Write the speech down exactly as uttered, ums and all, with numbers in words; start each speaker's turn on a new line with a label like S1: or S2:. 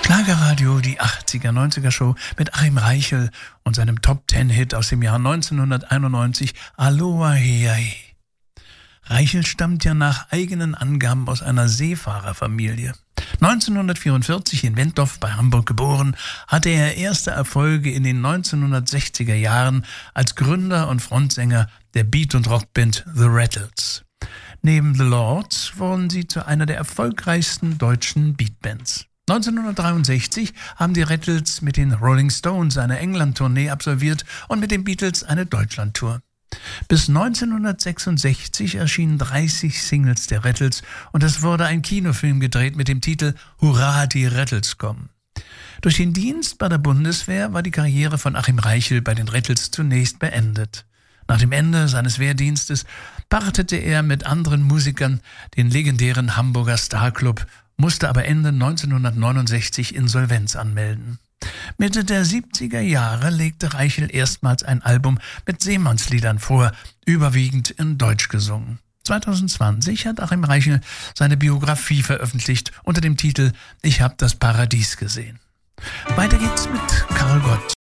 S1: Schlagerradio, die achtziger, neunziger Show mit Achim Reichel und seinem Top-Ten-Hit aus dem Jahr neunzehnhunderteinundneunzig, Aloha Hei. Reichel stammt ja nach eigenen Angaben aus einer Seefahrerfamilie. neunzehnhundertvierundvierzig in Wentorf bei Hamburg geboren, hatte er erste Erfolge in den neunzehnhundertsechziger Jahren als Gründer und Frontsänger der Beat- und Rockband The Rattles. Neben The Lords wurden sie zu einer der erfolgreichsten deutschen Beatbands. neunzehnhundertdreiundsechzig haben die Rattles mit den Rolling Stones eine England-Tournee absolviert und mit den Beatles eine Deutschland-Tour. Bis neunzehnhundertsechsundsechzig erschienen dreißig Singles der Rattles und es wurde ein Kinofilm gedreht mit dem Titel Hurra, die Rattles kommen. Durch den Dienst bei der Bundeswehr war die Karriere von Achim Reichel bei den Rattles zunächst beendet. Nach dem Ende seines Wehrdienstes pachtete er mit anderen Musikern den legendären Hamburger Starclub, musste aber Ende neunzehnhundertneunundsechzig Insolvenz anmelden. Mitte der siebziger Jahre legte Reichel erstmals ein Album mit Seemannsliedern vor, überwiegend in Deutsch gesungen. zweitausendzwanzig hat Achim Reichel seine Biografie veröffentlicht unter dem Titel »Ich hab das Paradies gesehen«. Weiter geht's mit Karl Gott.